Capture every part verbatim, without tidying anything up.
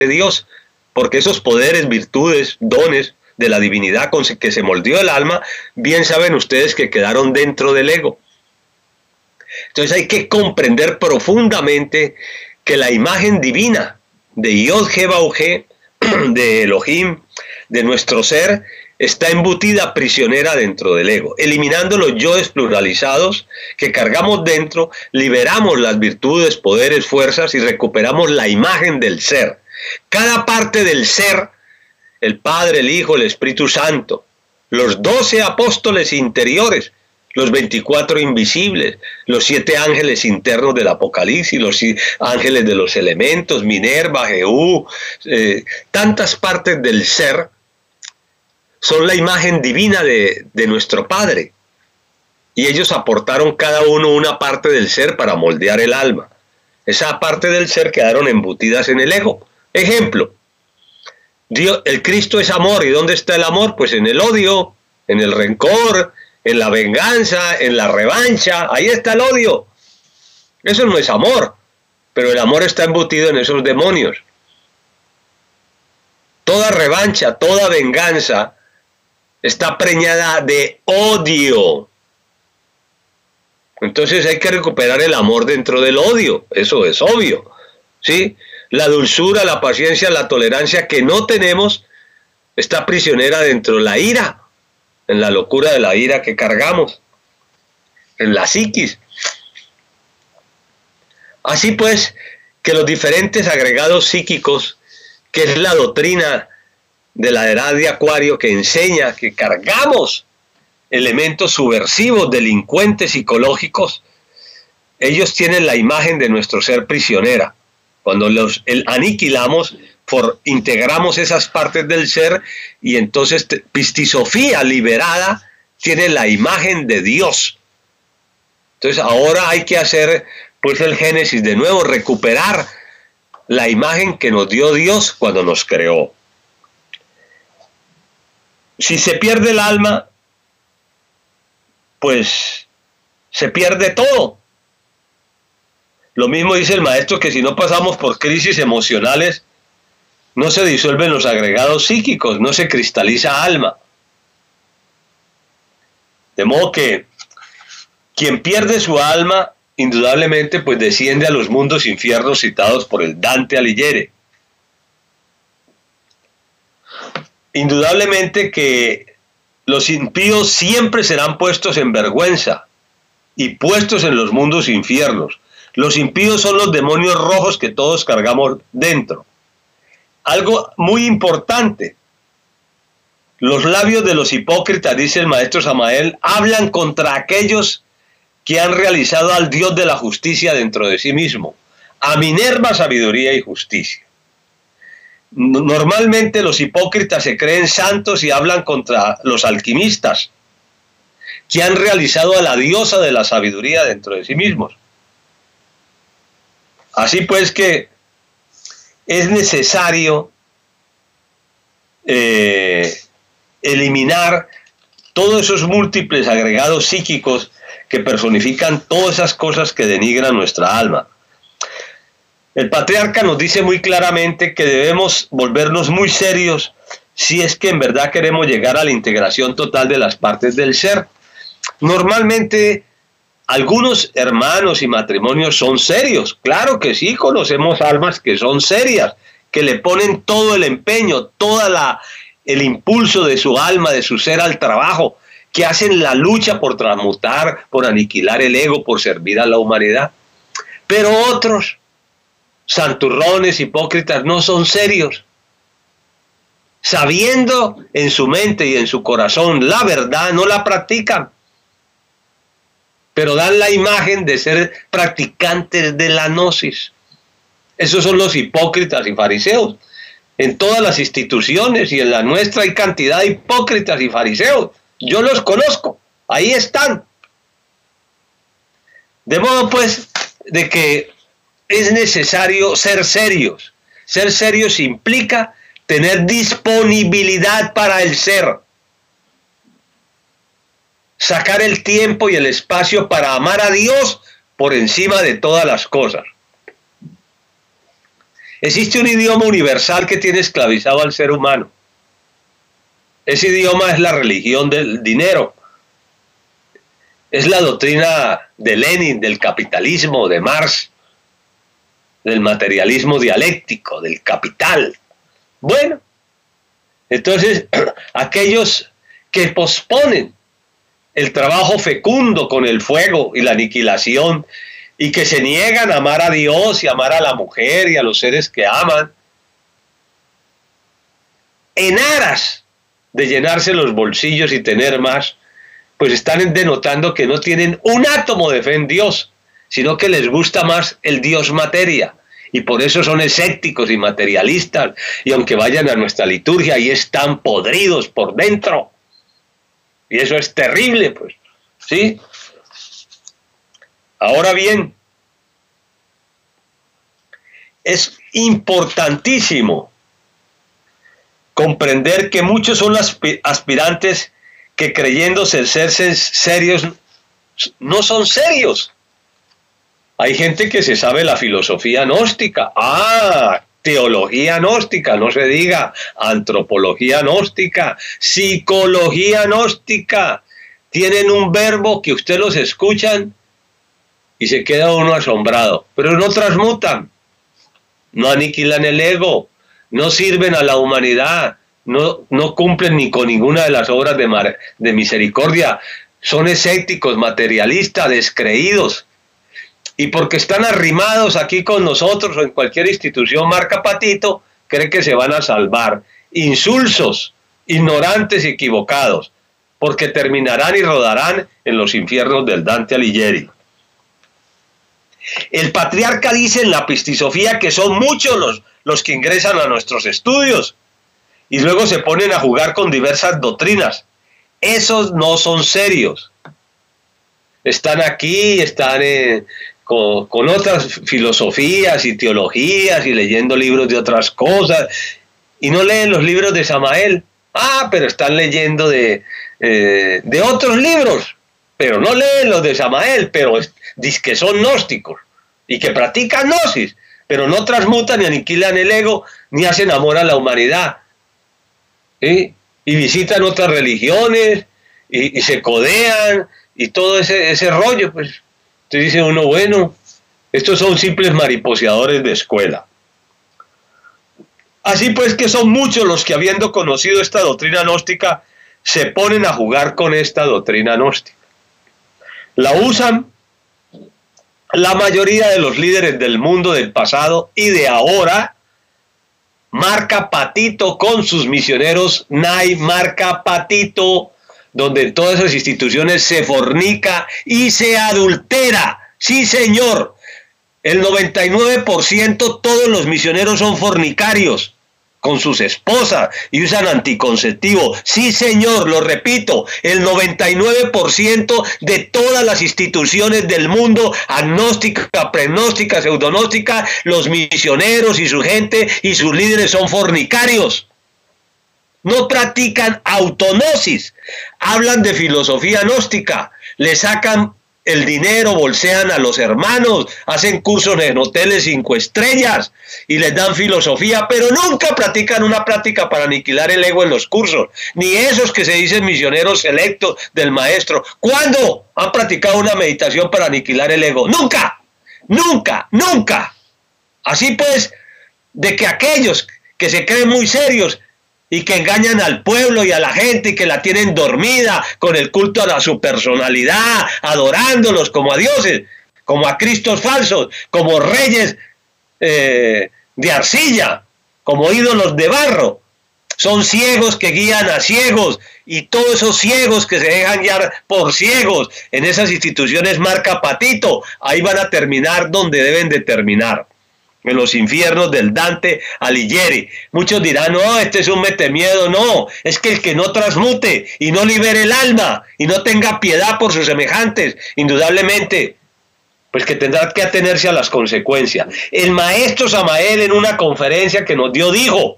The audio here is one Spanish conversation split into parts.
de Dios, porque esos poderes, virtudes, dones de la divinidad con que se moldeó el alma, bien saben ustedes que quedaron dentro del ego. Entonces hay que comprender profundamente que la imagen divina de Yod-He-Vau-He, de Elohim, de nuestro ser, está embutida prisionera dentro del ego. Eliminando los yoes pluralizados que cargamos dentro, liberamos las virtudes, poderes, fuerzas y recuperamos la imagen del ser. Cada parte del ser, el Padre, el Hijo, el Espíritu Santo, los doce apóstoles interiores, los veinticuatro invisibles, los siete ángeles internos del Apocalipsis, los ángeles de los elementos, Minerva, Jehú, eh, tantas partes del ser, son la imagen divina de, de nuestro Padre. Y ellos aportaron cada uno una parte del ser para moldear el alma. Esa parte del ser quedaron embutidas en el ego. Ejemplo, Dios, el Cristo es amor. ¿Y dónde está el amor? Pues en el odio, en el rencor, en la venganza, en la revancha. Ahí está el odio. Eso no es amor, pero el amor está embutido en esos demonios. Toda revancha, toda venganza está preñada de odio. Entonces hay que recuperar el amor dentro del odio. Eso es obvio, ¿sí? La dulzura, la paciencia, la tolerancia que no tenemos está prisionera dentro de la ira, en la locura de la ira que cargamos, en la psiquis. Así pues, que los diferentes agregados psíquicos, que es la doctrina de la edad de Acuario, que enseña que cargamos elementos subversivos, delincuentes psicológicos, ellos tienen la imagen de nuestro ser prisionera. Cuando los el, aniquilamos, for, integramos esas partes del ser y entonces te, pistisofía liberada tiene la imagen de Dios. Entonces ahora hay que hacer pues el génesis de nuevo, recuperar la imagen que nos dio Dios cuando nos creó. Si se pierde el alma, pues se pierde todo. Lo mismo dice el maestro, que si no pasamos por crisis emocionales, no se disuelven los agregados psíquicos, no se cristaliza alma. De modo que quien pierde su alma, indudablemente, pues desciende a los mundos infiernos citados por el Dante Alighieri. Indudablemente que los impíos siempre serán puestos en vergüenza y puestos en los mundos infiernos. Los impíos son los demonios rojos que todos cargamos dentro. Algo muy importante, los labios de los hipócritas, dice el maestro Samael, hablan contra aquellos que han realizado al Dios de la justicia dentro de sí mismo, a Minerva, sabiduría y justicia. Normalmente los hipócritas se creen santos y hablan contra los alquimistas, que han realizado a la diosa de la sabiduría dentro de sí mismos. Así pues que es necesario eh, eliminar todos esos múltiples agregados psíquicos que personifican todas esas cosas que denigran nuestra alma. El patriarca nos dice muy claramente que debemos volvernos muy serios si es que en verdad queremos llegar a la integración total de las partes del ser. Normalmente algunos hermanos y matrimonios son serios, claro que sí, conocemos almas que son serias, que le ponen todo el empeño, toda la el impulso de su alma, de su ser al trabajo, que hacen la lucha por transmutar, por aniquilar el ego, por servir a la humanidad. Pero otros, santurrones, hipócritas, no son serios. Sabiendo en su mente y en su corazón la verdad, no la practican, pero dan la imagen de ser practicantes de la gnosis. Esos son los hipócritas y fariseos. En todas las instituciones y en la nuestra hay cantidad de hipócritas y fariseos. Yo los conozco, ahí están. De modo pues de que es necesario ser serios. Ser serios implica tener disponibilidad para el ser. Sacar el tiempo y el espacio para amar a Dios por encima de todas las cosas. Existe un idioma universal que tiene esclavizado al ser humano. Ese idioma es la religión del dinero. Es la doctrina de Lenin, del capitalismo, de Marx, del materialismo dialéctico, del capital. Bueno, entonces aquellos que posponen el trabajo fecundo con el fuego y la aniquilación, y que se niegan a amar a Dios y amar a la mujer y a los seres que aman, en aras de llenarse los bolsillos y tener más, pues están denotando que no tienen un átomo de fe en Dios, sino que les gusta más el Dios materia, y por eso son escépticos y materialistas, y aunque vayan a nuestra liturgia, ahí están podridos por dentro, y eso es terrible, pues, ¿sí? Ahora bien, es importantísimo comprender que muchos son los aspirantes que, creyéndose ser serios, no son serios. Hay gente que se sabe la filosofía gnóstica, ah, teología gnóstica, no se diga, antropología gnóstica, psicología gnóstica. Tienen un verbo que ustedes los escuchan y se queda uno asombrado, pero no transmutan, no aniquilan el ego, no sirven a la humanidad, no, no cumplen ni con ninguna de las obras de, mar, de misericordia, son escépticos, materialistas, descreídos, y porque están arrimados aquí con nosotros o en cualquier institución marca patito, creen que se van a salvar, insulsos, ignorantes y equivocados, porque terminarán y rodarán en los infiernos del Dante Alighieri. El patriarca dice en la Pistisofía que son muchos los, los que ingresan a nuestros estudios y luego se ponen a jugar con diversas doctrinas. Esos no son serios. Están aquí, están eh, con, con otras filosofías y teologías y leyendo libros de otras cosas y no leen los libros de Samael. Ah, pero están leyendo de, eh, de otros libros, pero no leen los de Samael, pero dicen que son gnósticos y que practican gnosis, pero no transmutan ni aniquilan el ego, ni hacen amor a la humanidad. ¿Sí? Y visitan otras religiones, y, y se codean, y todo ese, ese rollo, pues. Entonces dice uno, bueno, estos son simples mariposeadores de escuela. Así pues que son muchos los que, habiendo conocido esta doctrina gnóstica, se ponen a jugar con esta doctrina gnóstica. La usan la mayoría de los líderes del mundo del pasado y de ahora. Marca patito con sus misioneros N A I, marca patito, donde en todas esas instituciones se fornica y se adultera. Sí, señor, el noventa y nueve por ciento todos los misioneros son fornicarios con sus esposas y usan anticonceptivo. Sí, señor, lo repito, el noventa y nueve por ciento de todas las instituciones del mundo, agnóstica, pregnóstica, pseudognóstica, los misioneros y su gente y sus líderes son fornicarios. No practican autognosis, hablan de filosofía gnóstica, le sacan el dinero, bolsean a los hermanos, hacen cursos en hoteles cinco estrellas y les dan filosofía, pero nunca practican una práctica para aniquilar el ego en los cursos, ni esos que se dicen misioneros selectos del maestro. ¿Cuándo han practicado una meditación para aniquilar el ego? Nunca, nunca, nunca. Así pues, de que aquellos que se creen muy serios y que engañan al pueblo y a la gente y que la tienen dormida con el culto a la, su personalidad, adorándolos como a dioses, como a cristos falsos, como reyes eh, de arcilla, como ídolos de barro. Son ciegos que guían a ciegos y todos esos ciegos que se dejan guiar por ciegos en esas instituciones marca patito, ahí van a terminar donde deben de terminar. En los infiernos del Dante Alighieri. Muchos dirán, no, este es un metemiedo. No, es que el que no transmute y no libere el alma y no tenga piedad por sus semejantes, indudablemente, pues que tendrá que atenerse a las consecuencias. El maestro Samael en una conferencia que nos dio dijo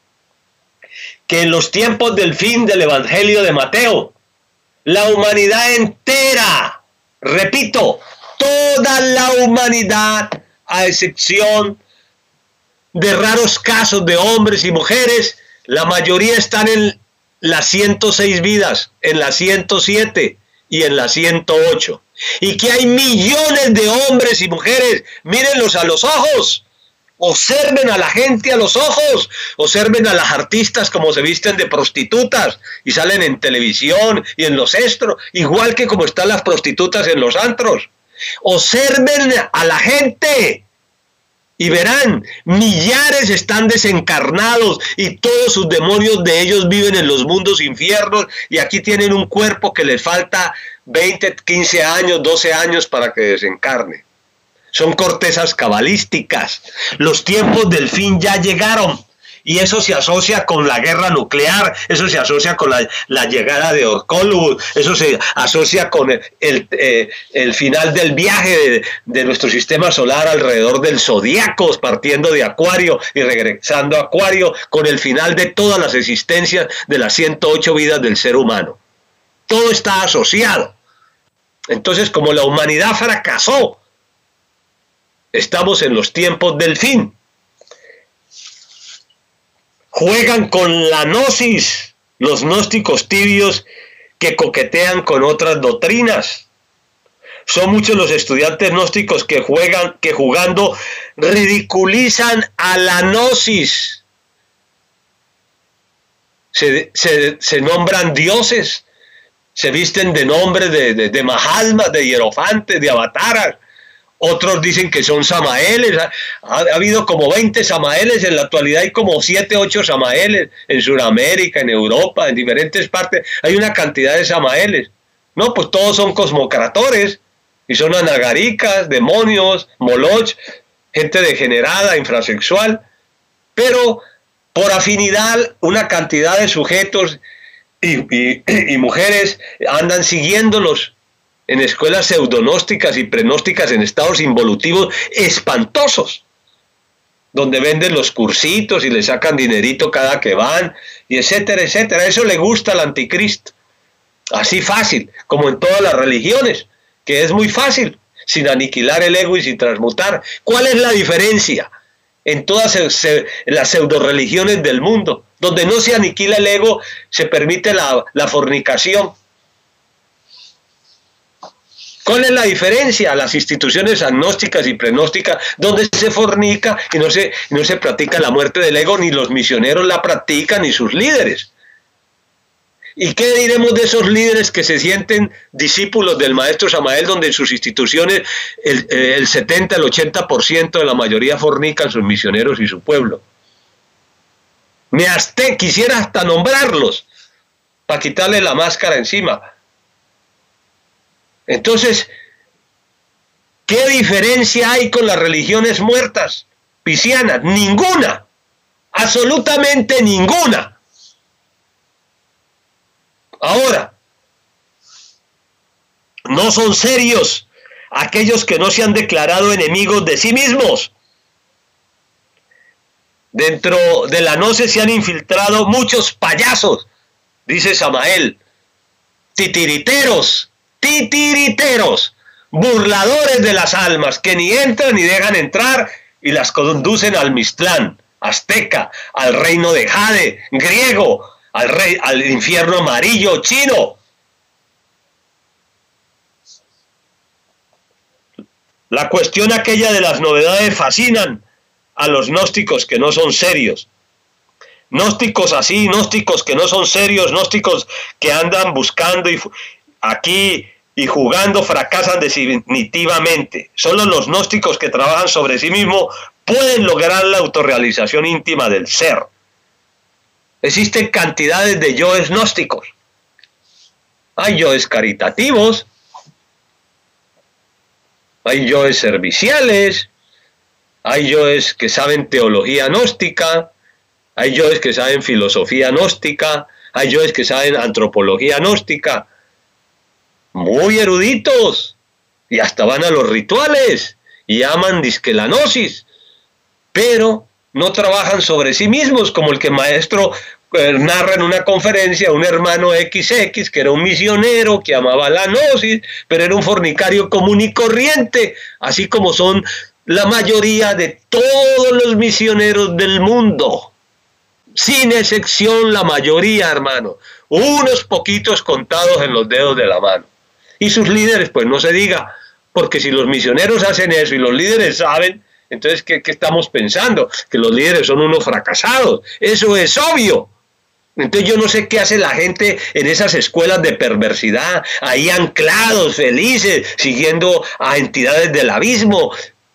que en los tiempos del fin del Evangelio de Mateo, la humanidad entera, repito, toda la humanidad, a excepción de raros casos de hombres y mujeres, la mayoría están en las ciento seis vidas, en las ciento siete y en las ciento ocho. Y que hay millones de hombres y mujeres, mírenlos a los ojos, observen a la gente a los ojos, observen a las artistas como se visten de prostitutas y salen en televisión y en los estros, igual que como están las prostitutas en los antros. Observen a la gente y verán, millares están desencarnados y todos sus demonios de ellos viven en los mundos infiernos y aquí tienen un cuerpo que les falta veinte, quince años, doce años para que desencarne. Son cortezas cabalísticas. Los tiempos del fin ya llegaron. Y eso se asocia con la guerra nuclear, eso se asocia con la, la llegada de Orcólogos, eso se asocia con el, el, eh, el final del viaje de, de nuestro sistema solar alrededor del zodíaco, partiendo de Acuario y regresando a Acuario, con el final de todas las existencias de las ciento ocho vidas del ser humano. Todo está asociado. Entonces, como la humanidad fracasó, estamos en los tiempos del fin. Juegan con la gnosis, los gnósticos tibios que coquetean con otras doctrinas. Son muchos los estudiantes gnósticos que juegan, que jugando ridiculizan a la gnosis. Se, se, se nombran dioses, se visten de nombres de, de, de Mahatmas, de hierofantes, de avataras. Otros dicen que son samaeles. Ha, ha habido como veinte samaeles, en la actualidad hay como siete, ocho samaeles en Sudamérica, en Europa, en diferentes partes. Hay una cantidad de samaeles. No, pues todos son cosmocratores y son anagaricas, demonios, moloch, gente degenerada, infrasexual. Pero por afinidad, una cantidad de sujetos y, y, y mujeres andan siguiéndolos en escuelas pseudonósticas y prenósticas en estados involutivos espantosos, donde venden los cursitos y le sacan dinerito cada que van, y etcétera, etcétera. Eso le gusta al anticristo. Así fácil, como en todas las religiones, que es muy fácil, sin aniquilar el ego y sin transmutar. ¿Cuál es la diferencia en todas las pseudo-religiones del mundo? Donde no se aniquila el ego, se permite la, la fornicación. ¿Cuál es la diferencia? Las instituciones agnósticas y prenósticas, donde se fornica y no se, no se practica la muerte del ego, ni los misioneros la practican, ni sus líderes. ¿Y qué diremos de esos líderes que se sienten discípulos del maestro Samael, donde en sus instituciones el, el setenta, el ochenta por ciento de la mayoría fornican sus misioneros y su pueblo? Me hasta quisiera hasta nombrarlos para quitarle la máscara encima. Entonces, ¿qué diferencia hay con las religiones muertas piscianas? Ninguna, absolutamente ninguna. Ahora, no son serios aquellos que no se han declarado enemigos de sí mismos. Dentro de la gnosis se han infiltrado muchos payasos, dice Samael, titiriteros, titiriteros, burladores de las almas, que ni entran ni dejan entrar y las conducen al Mictlán, azteca, al reino de Jade, griego, al, rey, al infierno amarillo, chino. La cuestión aquella de las novedades fascinan a los gnósticos que no son serios. Gnósticos así, gnósticos que no son serios, gnósticos que andan buscando y aquí y jugando fracasan definitivamente. Solo los gnósticos que trabajan sobre sí mismos pueden lograr la autorrealización íntima del ser. Existen cantidades de yoes gnósticos. Hay yoes caritativos, hay yoes serviciales, hay yoes que saben teología gnóstica, hay yoes que saben filosofía gnóstica, hay yoes que saben antropología gnóstica, muy eruditos, y hasta van a los rituales, y aman disque la gnosis, pero no trabajan sobre sí mismos, como el que el maestro eh, narra en una conferencia, un hermano equis equis, que era un misionero, que amaba la gnosis, pero era un fornicario común y corriente, así como son la mayoría de todos los misioneros del mundo, sin excepción la mayoría, hermano, unos poquitos contados en los dedos de la mano. Y sus líderes, pues no se diga, porque si los misioneros hacen eso y los líderes saben, entonces ¿qué, qué estamos pensando? Que los líderes son unos fracasados. Eso es obvio. Entonces yo no sé qué hace la gente en esas escuelas de perversidad, ahí anclados, felices, siguiendo a entidades del abismo.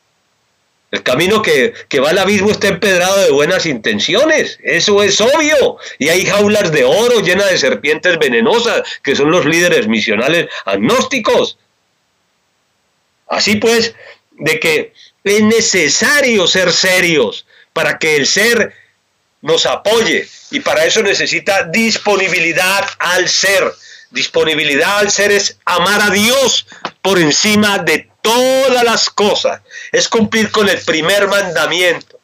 El camino que, que va al abismo está empedrado de buenas intenciones, eso es obvio. Y hay jaulas de oro llenas de serpientes venenosas, que son los líderes misionales agnósticos. Así pues, de que es necesario ser serios para que el ser nos apoye, y para eso necesita disponibilidad al ser. Disponibilidad al ser es amar a Dios por encima de todas las cosas, es cumplir con el primer mandamiento.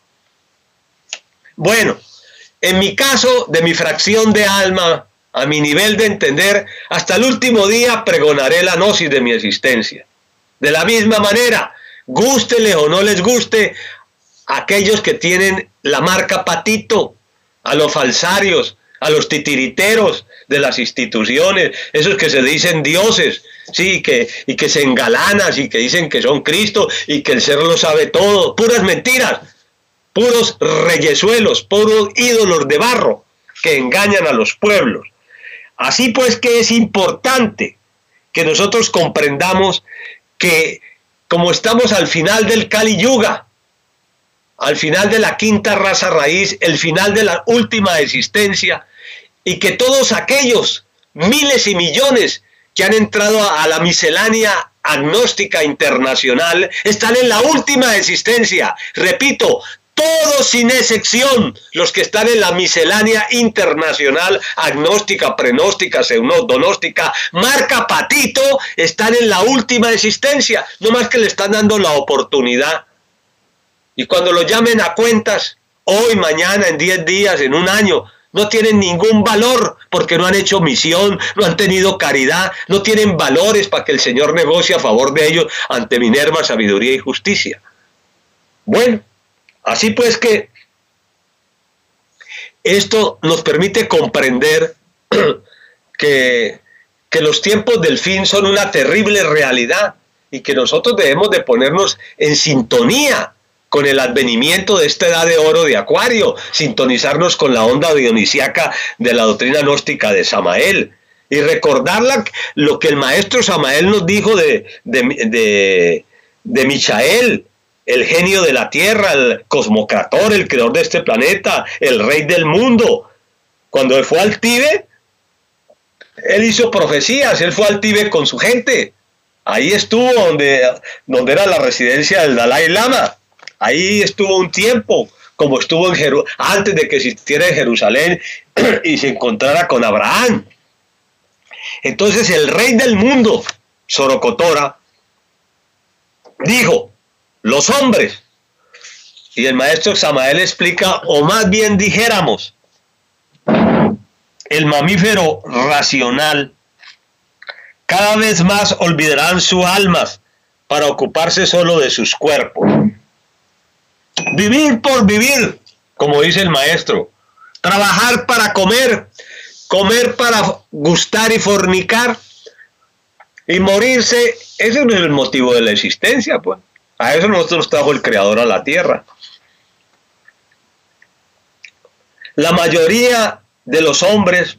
Bueno, en mi caso, de mi fracción de alma, a mi nivel de entender, hasta el último día pregonaré la gnosis de mi existencia. De la misma manera, gústele o no les guste, aquellos que tienen la marca patito, a los falsarios, a los titiriteros de las instituciones, esos que se dicen dioses, sí, que, y que se engalanan y que dicen que son Cristo y que el ser lo sabe todo, puras mentiras, puros reyesuelos, puros ídolos de barro que engañan a los pueblos. Así pues que es importante que nosotros comprendamos que como estamos al final del Kali Yuga, al final de la quinta raza raíz, el final de la última existencia, y que todos aquellos miles y millones que han entrado a la miscelánea agnóstica internacional están en la última existencia. Repito, todos sin excepción los que están en la miscelánea internacional agnóstica, prenóstica, pseudonóstica, marca patito, están en la última existencia, no más que le están dando la oportunidad. Y cuando lo llamen a cuentas, hoy, mañana, en diez días, en un año, no tienen ningún valor porque no han hecho misión, no han tenido caridad, no tienen valores para que el Señor negocie a favor de ellos ante Minerva, sabiduría y justicia. Bueno, así pues que esto nos permite comprender que, que los tiempos del fin son una terrible realidad y que nosotros debemos de ponernos en sintonía con el advenimiento de esta edad de oro de Acuario, sintonizarnos con la onda dionisíaca de la doctrina gnóstica de Samael y recordarla lo que el maestro Samael nos dijo de, de, de, de Michael, el genio de la tierra, el cosmocrator, el creador de este planeta, el rey del mundo. Cuando él fue al Tíbet, él hizo profecías, él fue al Tíbet con su gente. Ahí estuvo donde, donde era la residencia del Dalai Lama. Ahí estuvo un tiempo, como estuvo en Jeru- antes de que existiera en Jerusalén y se encontrara con Abraham. Entonces el rey del mundo, Sorocotora, dijo, los hombres, y el maestro Samael explica, o más bien dijéramos, el mamífero racional, cada vez más olvidarán sus almas para ocuparse solo de sus cuerpos. Vivir por vivir, como dice el maestro, trabajar para comer, comer para gustar y fornicar, y morirse, ese no es el motivo de la existencia, pues. A eso nosotros trajo el Creador a la tierra. La mayoría de los hombres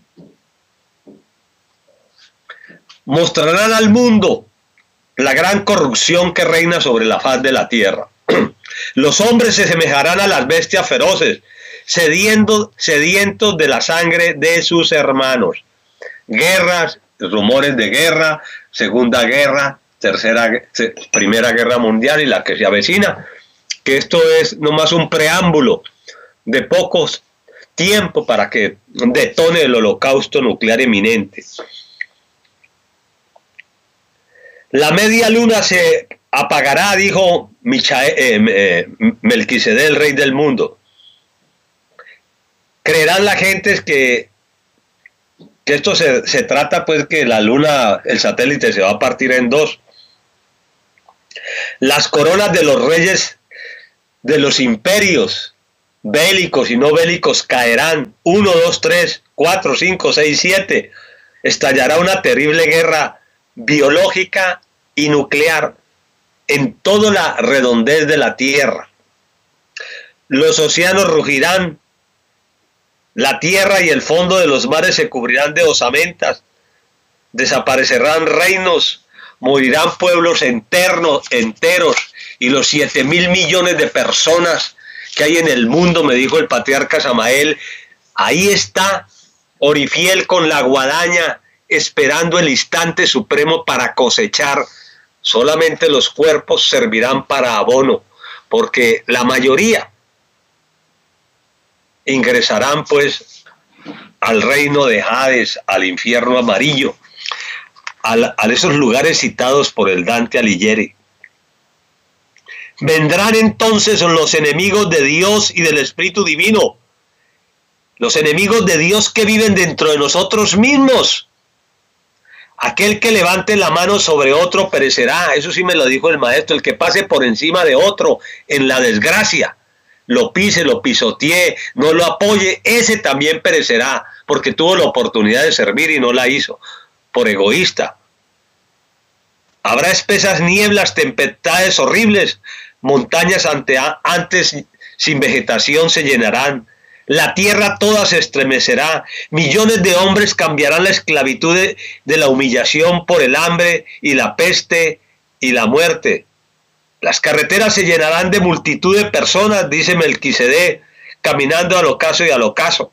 mostrarán al mundo la gran corrupción que reina sobre la faz de la tierra. Los hombres se semejarán a las bestias feroces, sedientos, sedientos de la sangre de sus hermanos. Guerras, rumores de guerra, segunda guerra, tercera, primera guerra mundial y la que se avecina, que esto es nomás un preámbulo de pocos tiempo para que detone el holocausto nuclear inminente. La media luna se apagará, dijo Michael, eh, eh, Melquisedec, el rey del mundo. Creerán la gente que, que esto se, se trata pues que la luna, el satélite se va a partir en dos. Las coronas de los reyes de los imperios bélicos y no bélicos caerán. Uno, dos, tres, cuatro, cinco, seis, siete. Estallará una terrible guerra biológica y nuclear en toda la redondez de la tierra. Los océanos rugirán, la tierra y el fondo de los mares se cubrirán de osamentas, desaparecerán reinos, morirán pueblos enternos, enteros, y los siete mil millones de personas que hay en el mundo, me dijo el patriarca Samael, ahí está Orifiel con la guadaña, esperando el instante supremo para cosechar. Solamente los cuerpos servirán para abono, porque la mayoría ingresarán pues al reino de Hades, al infierno amarillo, a, la, a esos lugares citados por el Dante Alighieri. Vendrán entonces los enemigos de Dios y del Espíritu Divino, los enemigos de Dios que viven dentro de nosotros mismos. Aquel que levante la mano sobre otro perecerá, eso sí me lo dijo el maestro, el que pase por encima de otro en la desgracia, lo pise, lo pisotee, no lo apoye, ese también perecerá, porque tuvo la oportunidad de servir y no la hizo, por egoísta. Habrá espesas nieblas, tempestades horribles, montañas ante, antes sin vegetación se llenarán, la tierra toda se estremecerá, millones de hombres cambiarán la esclavitud de, de la humillación por el hambre y la peste y la muerte. Las carreteras se llenarán de multitud de personas, dice Melquisedec, caminando al ocaso y al ocaso.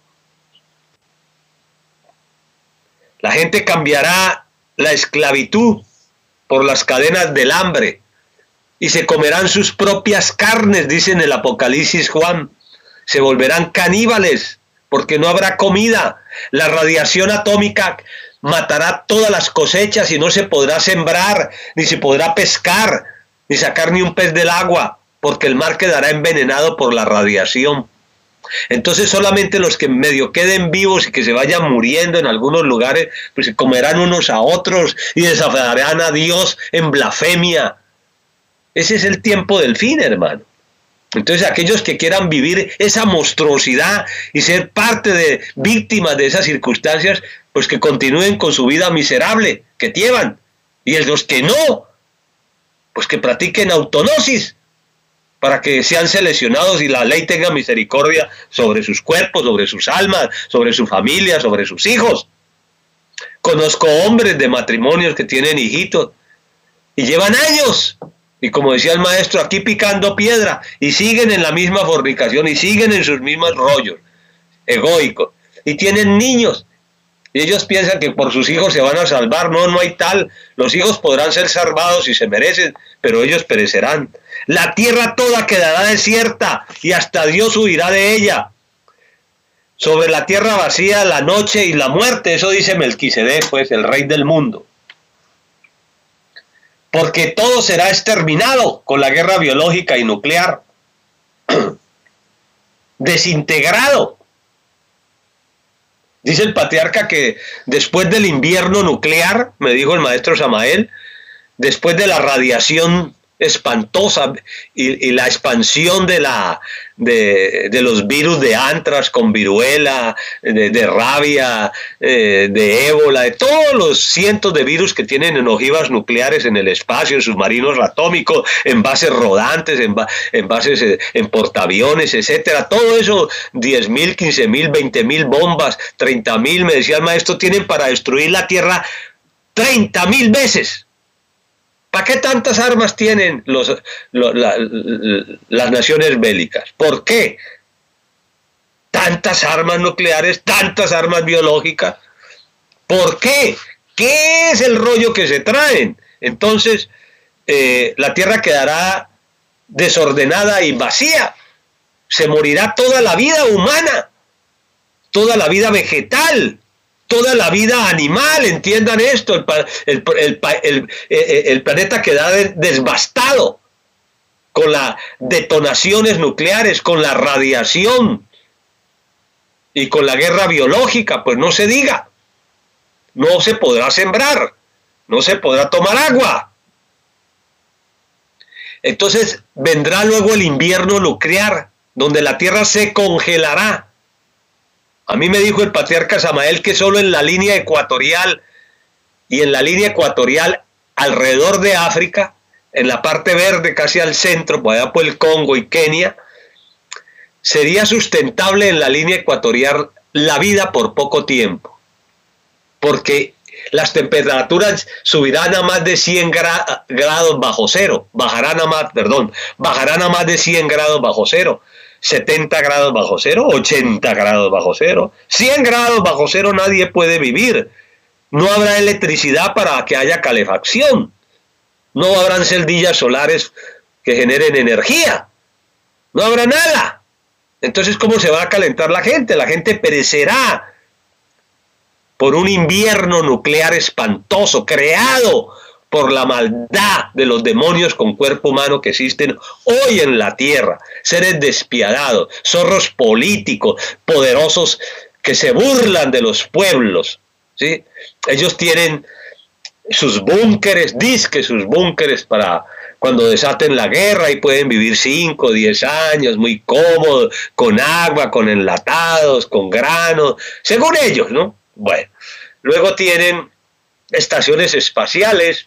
La gente cambiará la esclavitud por las cadenas del hambre y se comerán sus propias carnes, dice en el Apocalipsis Juan. Se volverán caníbales porque no habrá comida. La radiación atómica matará todas las cosechas y no se podrá sembrar, ni se podrá pescar, ni sacar ni un pez del agua, porque el mar quedará envenenado por la radiación. Entonces solamente los que medio queden vivos y que se vayan muriendo en algunos lugares, pues se comerán unos a otros y desafiarán a Dios en blasfemia. Ese es el tiempo del fin, hermano. Entonces aquellos que quieran vivir esa monstruosidad y ser parte de víctimas de esas circunstancias, pues que continúen con su vida miserable que llevan. Y los que no, pues que practiquen autognosis para que sean seleccionados y la ley tenga misericordia sobre sus cuerpos, sobre sus almas, sobre su familia, sobre sus hijos. Conozco hombres de matrimonios que tienen hijitos y llevan años. Y como decía el maestro, aquí picando piedra, y siguen en la misma fornicación, y siguen en sus mismos rollos egoicos, y tienen niños, y ellos piensan que por sus hijos se van a salvar. No, no hay tal. Los hijos podrán ser salvados si se merecen, pero ellos perecerán. La tierra toda quedará desierta, y hasta Dios huirá de ella. Sobre la tierra vacía la noche y la muerte, eso dice Melquisedec, pues el rey del mundo. Porque todo será exterminado con la guerra biológica y nuclear, desintegrado. Dice el patriarca que después del invierno nuclear, me dijo el maestro Samael, después de la radiación espantosa y, y la expansión de, la, de, de los virus de antrax con viruela, de, de rabia, eh, de ébola, de todos los cientos de virus que tienen en ojivas nucleares en el espacio, en submarinos atómicos, en bases rodantes, en, ba en bases, eh, en portaaviones, etcétera. Todo eso, diez mil, quince mil, veinte mil bombas, treinta mil, me decía el maestro, tienen para destruir la Tierra treinta mil veces. ¿Para qué tantas armas tienen los, los, la, la, las naciones bélicas? ¿Por qué? Tantas armas nucleares, tantas armas biológicas. ¿Por qué? ¿Qué es el rollo que se traen? Entonces, eh, la Tierra quedará desordenada y vacía. Se morirá toda la vida humana, toda la vida vegetal, toda la vida animal, entiendan esto, el, el, el, el, el planeta queda devastado con las detonaciones nucleares, con la radiación y con la guerra biológica, pues no se diga, no se podrá sembrar, no se podrá tomar agua, Entonces vendrá luego el invierno nuclear, donde la Tierra se congelará. A mí me dijo el patriarca Samael que solo en la línea ecuatorial y en la línea ecuatorial alrededor de África, en la parte verde casi al centro, por allá por el Congo y Kenia, sería sustentable en la línea ecuatorial la vida por poco tiempo, porque las temperaturas subirán a más de cien grados bajo cero, bajarán a más, perdón, bajarán a más de cien grados bajo cero, setenta grados bajo cero, ochenta grados bajo cero, cien grados bajo cero nadie puede vivir, no habrá electricidad para que haya calefacción, no habrán celdillas solares que generen energía, no habrá nada. Entonces, ¿cómo se va a calentar la gente? La gente perecerá por un invierno nuclear espantoso, creado por la maldad de los demonios con cuerpo humano que existen hoy en la tierra. Seres despiadados, zorros políticos, poderosos que se burlan de los pueblos, ¿sí? Ellos tienen sus búnkeres, disque sus búnkeres para cuando desaten la guerra y pueden vivir cinco, diez años muy cómodos, con agua, con enlatados, con granos, según ellos, ¿no? Bueno, luego tienen estaciones espaciales.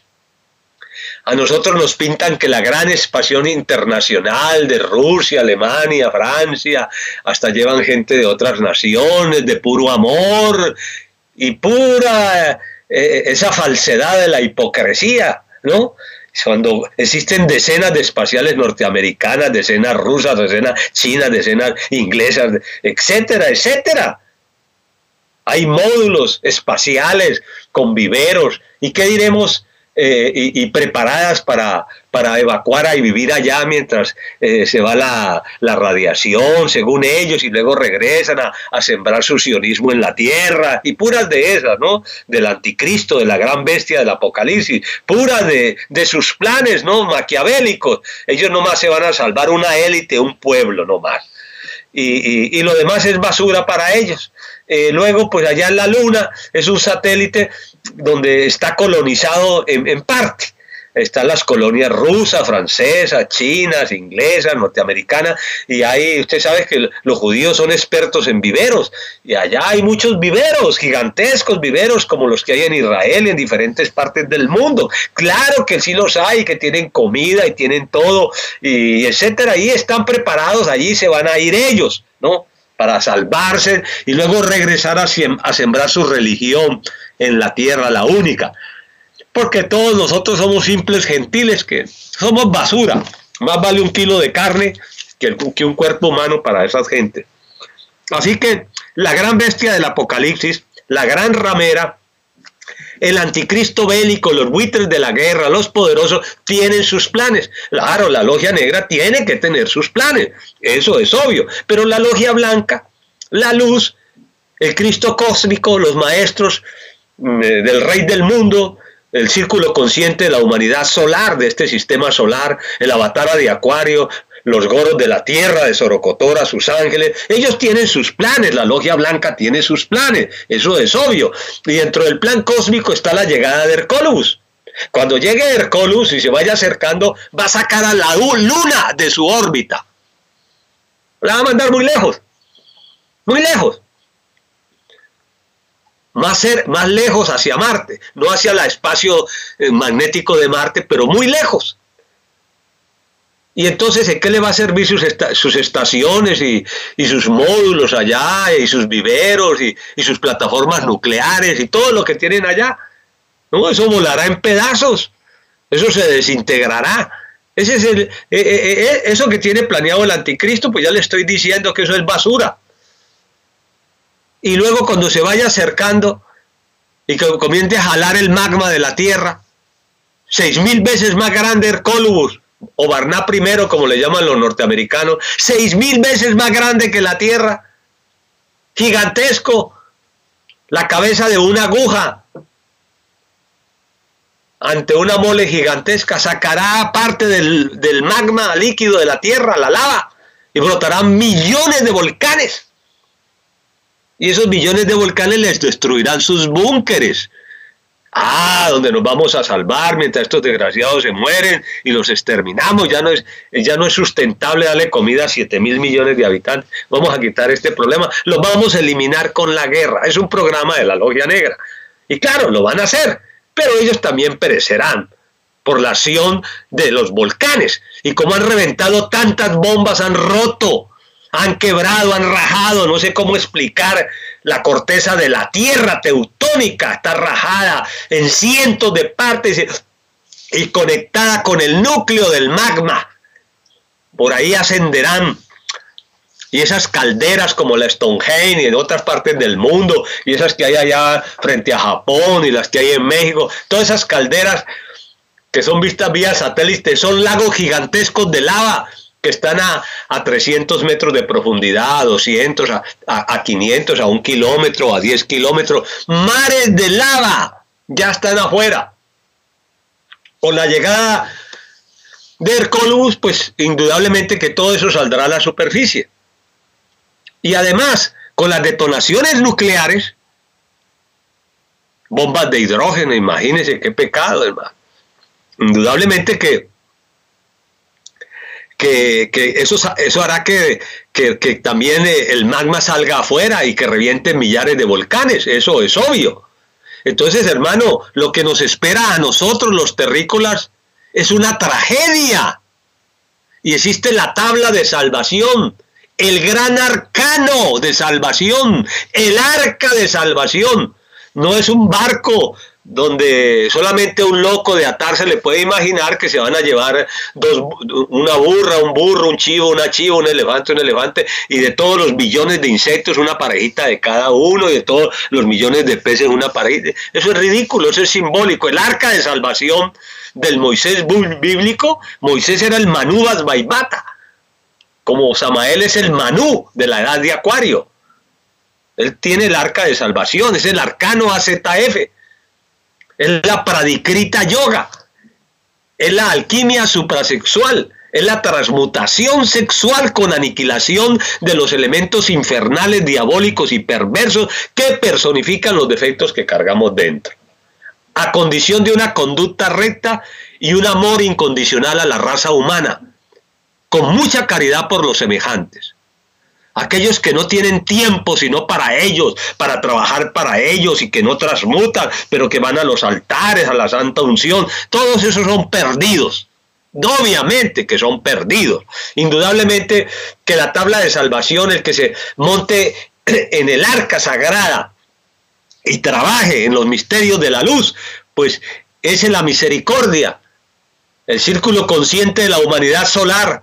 A nosotros nos pintan que la gran expansión internacional de Rusia, Alemania, Francia, hasta llevan gente de otras naciones, de puro amor y pura eh, esa falsedad de la hipocresía, ¿no? Cuando existen decenas de espaciales norteamericanas, decenas rusas, decenas chinas, decenas inglesas, etcétera, etcétera. Hay módulos espaciales con viveros, ¿y qué diremos? Eh, y, y preparadas para, para evacuar y vivir allá mientras eh, se va la, la radiación, según ellos, y luego regresan a, a sembrar su sionismo en la tierra, y puras de esas, ¿no? Del anticristo, de la gran bestia del apocalipsis, puras de, de sus planes, ¿no? Maquiavélicos. Ellos nomás se van a salvar una élite, un pueblo nomás. Y, y, y lo demás es basura para ellos. Eh, luego, pues allá en la Luna es un satélite donde está colonizado en, en parte. Están las colonias rusas, francesas, chinas, inglesas, norteamericanas, y ahí usted sabe que los judíos son expertos en viveros, y allá hay muchos viveros, gigantescos viveros como los que hay en Israel y en diferentes partes del mundo. Claro que sí los hay, que tienen comida y tienen todo, y etcétera, y están preparados, allí se van a ir ellos, ¿no? Para salvarse y luego regresar a, a sembrar su religión en la tierra, la única. Porque todos nosotros somos simples gentiles, que somos basura. Más vale un kilo de carne que, el, que un cuerpo humano para esas gentes. Así que la gran bestia del apocalipsis, la gran ramera, el anticristo bélico, los buitres de la guerra, los poderosos, tienen sus planes. Claro, la logia negra tiene que tener sus planes, eso es obvio. Pero la logia blanca, la luz, el Cristo cósmico, los maestros eh, del rey del mundo, el círculo consciente de la humanidad solar, de este sistema solar, el avatara de Acuario, los goros de la tierra, de Sorocotora, sus ángeles, ellos tienen sus planes, la logia blanca tiene sus planes, eso es obvio. Y dentro del plan cósmico está la llegada de Hercólubus. Cuando llegue Hercólubus y se vaya acercando, va a sacar a la luna de su órbita. La va a mandar muy lejos, muy lejos. Más, ser, más lejos hacia Marte, no hacia el espacio eh, magnético de Marte, pero muy lejos. Y entonces, ¿en qué le va a servir sus, esta, sus estaciones y, y sus módulos allá, y sus viveros, y, y sus plataformas nucleares, y todo lo que tienen allá? No, eso volará en pedazos, eso se desintegrará. Ese es el, eh, eh, eh, eso que tiene planeado el anticristo, pues ya le estoy diciendo que eso es basura. Y luego cuando se vaya acercando y que comience a jalar el magma de la tierra, seis mil veces más grande Hercólubus, o Barná primero, como le llaman los norteamericanos, seis mil veces más grande que la tierra, gigantesco, la cabeza de una aguja, ante una mole gigantesca, sacará parte del, del magma líquido de la tierra, la lava, y brotarán millones de volcanes. Y esos millones de volcanes les destruirán sus búnkeres. Ah, donde nos vamos a salvar mientras estos desgraciados se mueren y los exterminamos. Ya no es, ya no es sustentable darle comida a siete mil millones de habitantes. Vamos a quitar este problema. Lo vamos a eliminar con la guerra. Es un programa de la Logia Negra. Y claro, lo van a hacer, pero ellos también perecerán por la acción de los volcanes. Y como han reventado tantas bombas, han roto, han quebrado, han rajado, no sé cómo explicar. La corteza de la tierra teutónica está rajada en cientos de partes y conectada con el núcleo del magma. Por ahí ascenderán. Y esas calderas como la Stonehenge y en otras partes del mundo, y esas que hay allá frente a Japón y las que hay en México, todas esas calderas que son vistas vía satélite, son lagos gigantescos de lava que están a, a trescientos metros de profundidad, a doscientos, a, a, a quinientos, a un kilómetro, a diez kilómetros. Mares de lava ya están afuera. Con la llegada de Hercólogos, pues indudablemente que todo eso saldrá a la superficie. Y además, con las detonaciones nucleares, bombas de hidrógeno, imagínense qué pecado, hermano. Indudablemente que Que, que eso, eso hará que, que, que también el magma salga afuera y que revienten millares de volcanes, eso es obvio. Entonces, hermano, lo que nos espera a nosotros los terrícolas es una tragedia. Y existe la tabla de salvación, el gran arcano de salvación, el arca de salvación. No es un barco donde solamente un loco de atar se le puede imaginar que se van a llevar dos, una burra, un burro, un chivo, una chiva, un elefante, un elefante, y de todos los millones de insectos una parejita de cada uno, y de todos los millones de peces una parejita. Eso es ridículo, eso es simbólico. El arca de salvación del Moisés bíblico, Moisés era el Manú Basbaibata, como Samael es el Manú de la edad de Acuario. Él tiene el arca de salvación, es el arcano A Z F. Es la Pradikrita Yoga, es la alquimia suprasexual, es la transmutación sexual con aniquilación de los elementos infernales, diabólicos y perversos que personifican los defectos que cargamos dentro, a condición de una conducta recta y un amor incondicional a la raza humana, con mucha caridad por los semejantes. Aquellos que no tienen tiempo sino para ellos, para trabajar para ellos y que no transmutan, pero que van a los altares, a la santa unción, todos esos son perdidos. Obviamente que son perdidos. Indudablemente que la tabla de salvación, el que se monte en el arca sagrada y trabaje en los misterios de la luz, pues es en la misericordia, el círculo consciente de la humanidad solar.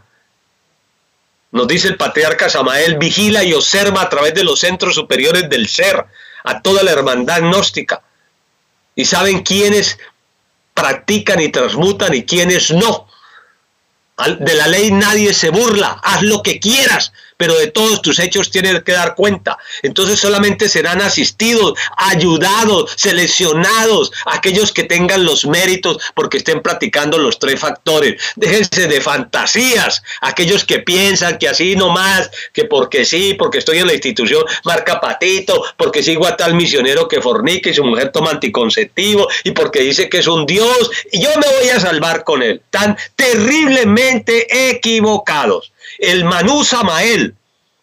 Nos dice el patriarca Samael, vigila y observa a través de los centros superiores del ser a toda la hermandad gnóstica. Y saben quiénes practican y transmutan y quiénes no. De la ley nadie se burla, haz lo que quieras, pero de todos tus hechos tienes que dar cuenta. Entonces solamente serán asistidos, ayudados, seleccionados aquellos que tengan los méritos porque estén practicando los tres factores. Déjense de fantasías, aquellos que piensan que así nomás, que porque sí, porque estoy en la institución marca patito, porque sigo a tal misionero que fornica y su mujer toma anticonceptivo y porque dice que es un Dios y yo me voy a salvar con él. Tan terriblemente equivocados. El Manú Samael,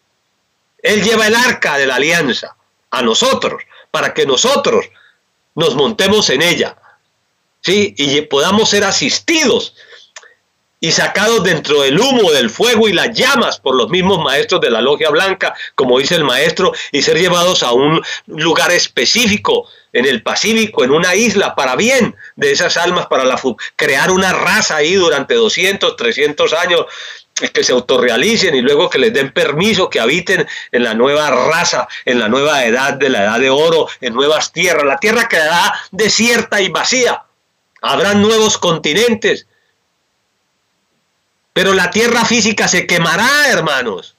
él lleva el arca de la alianza a nosotros, para que nosotros nos montemos en ella, ¿sí? Y podamos ser asistidos y sacados dentro del humo, del fuego y las llamas por los mismos maestros de la Logia Blanca, como dice el maestro, y ser llevados a un lugar específico en el Pacífico, en una isla, para bien de esas almas, para la, crear una raza ahí durante doscientos, trescientos años, que se autorrealicen y luego que les den permiso que habiten en la nueva raza, en la nueva edad de la edad de oro, en nuevas tierras. La tierra quedará desierta y vacía. Habrán nuevos continentes. Pero la tierra física se quemará, hermanos.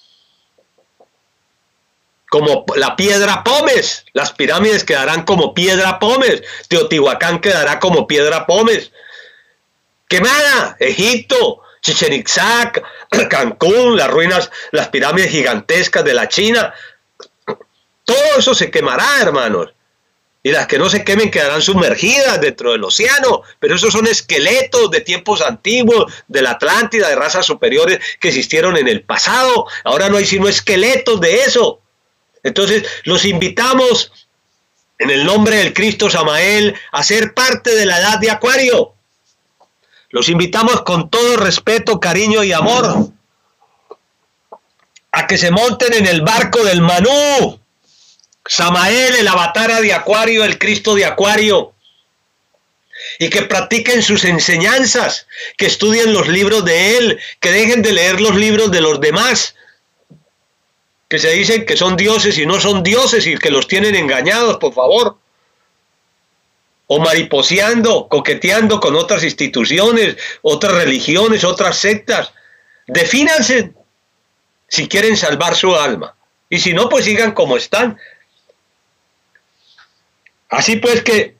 Como la piedra pómez. Las pirámides quedarán como piedra pómez. Teotihuacán quedará como piedra pómez. Quemada, Egipto, Chichén Itzá, Cancún, las ruinas, las pirámides gigantescas de la China. Todo eso se quemará, hermanos. y las que no se quemen quedarán sumergidas dentro del océano, pero esos son esqueletos de tiempos antiguos, de la Atlántida, de razas superiores que existieron en el pasado. Ahora no hay sino esqueletos de eso. Entonces los invitamos en el nombre del Cristo Samael a ser parte de la edad de Acuario. Los invitamos con todo respeto, cariño y amor a que se monten en el barco del Manú. Samael, el avatar de Acuario, el Cristo de Acuario, y que practiquen sus enseñanzas, que estudien los libros de él, que dejen de leer los libros de los demás, que se dicen que son dioses y no son dioses y que los tienen engañados, por favor, o mariposeando, coqueteando con otras instituciones, otras religiones, otras sectas. Defínanse si quieren salvar su alma, y si no, pues sigan como están. Así pues que,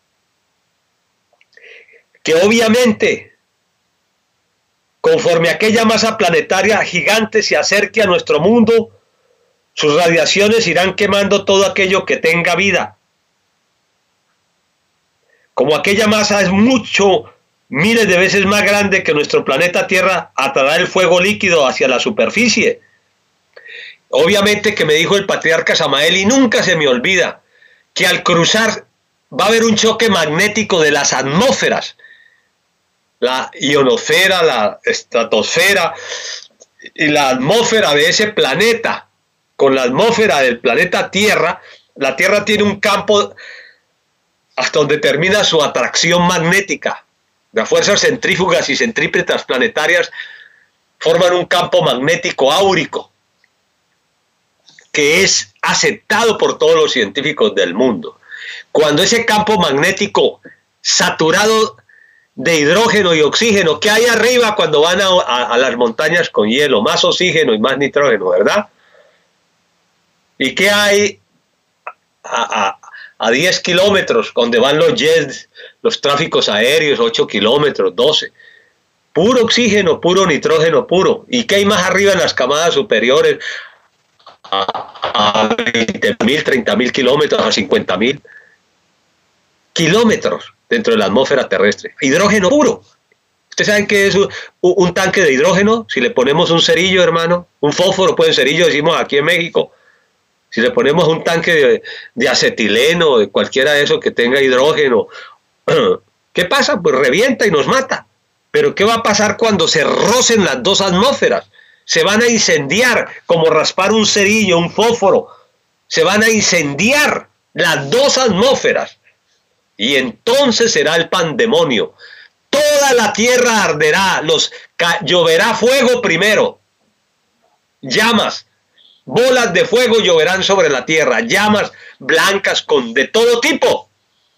que obviamente, conforme aquella masa planetaria gigante se acerque a nuestro mundo, sus radiaciones irán quemando todo aquello que tenga vida. Como aquella masa es mucho, miles de veces más grande que nuestro planeta Tierra, atraerá el fuego líquido hacia la superficie. Obviamente que me dijo el patriarca Samael, y nunca se me olvida, que al cruzar va a haber un choque magnético de las atmósferas, la ionosfera, la estratosfera y la atmósfera de ese planeta, con la atmósfera del planeta Tierra. La Tierra tiene un campo hasta donde termina su atracción magnética. Las fuerzas centrífugas y centrípetas planetarias forman un campo magnético áurico, que es aceptado por todos los científicos del mundo. Cuando ese campo magnético saturado de hidrógeno y oxígeno que hay arriba cuando van a, a, a las montañas con hielo, más oxígeno y más nitrógeno, ¿verdad? ¿Y qué hay a, a, a diez kilómetros donde van los jets, los tráficos aéreos, ocho kilómetros, doce? Puro oxígeno, puro nitrógeno puro. ¿Y qué hay más arriba en las camadas superiores? A veinte mil, treinta mil kilómetros, a cincuenta mil kilómetros dentro de la atmósfera terrestre. Hidrógeno puro. ¿Ustedes saben qué es un, un tanque de hidrógeno? Si le ponemos un cerillo, hermano, un fósforo, pues cerillo decimos aquí en México. Si le ponemos un tanque de, de acetileno, de cualquiera de esos que tenga hidrógeno, ¿qué pasa? Pues revienta y nos mata. Pero ¿qué va a pasar cuando se rocen las dos atmósferas? Se van a incendiar, como raspar un cerillo, un fósforo. Se van a incendiar las dos atmósferas. Y entonces será el pandemonio. Toda la tierra arderá, los, lloverá fuego primero. Llamas, bolas de fuego lloverán sobre la tierra, llamas blancas con de todo tipo.